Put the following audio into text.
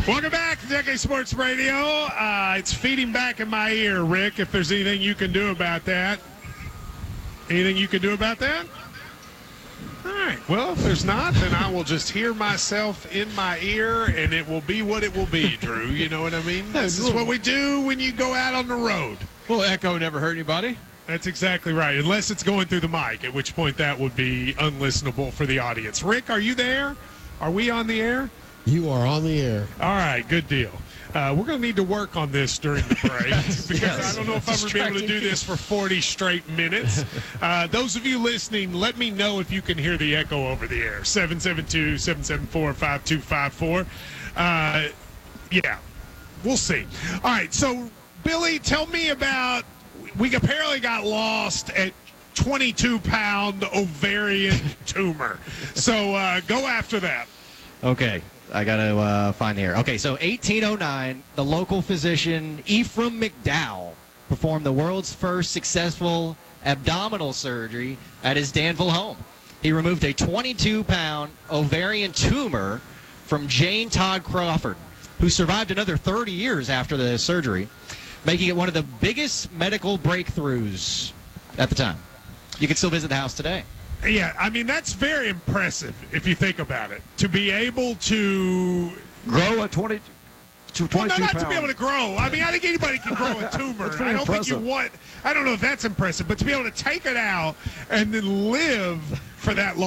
Welcome back to Decade Sports Radio. It's feeding back in my ear, Rick, if there's anything you can do about that. Anything you can do about that? All right. Well, if there's not, then I will just hear myself in my ear, and it will be what it will be, Drew. You know what I mean? This is what we do when you go out on the road. Well, echo never hurt anybody. That's exactly right, unless it's going through the mic, at which point that would be unlistenable for the audience. Rick, are you there? Are we on the air? You are on the air. All right, good deal. We're going to need to work on this during the break because I don't know if I'm going to be able to do this for 40 straight minutes. Those of you listening, let me know if you can hear the echo over the air. 772-774-5254. Yeah, we'll see. All right, so, Billy, tell me about – we apparently got lost at 22-pound ovarian tumor. So go after that. Okay. I got to find here. Okay, so 1809, the local physician Ephraim McDowell performed the world's first successful abdominal surgery at his Danville home. He removed a 22-pound ovarian tumor from Jane Todd Crawford, who survived another 30 years after the surgery, making it one of the biggest medical breakthroughs at the time. You can still visit the house today. Yeah, I mean, that's very impressive if you think about it. To be able to grow a 22 well, no, not pounds. to be able to grow. I mean, I think anybody can grow a tumor. I don't think you want – I don't know if that's impressive, but to be able to take it out and then live for that long.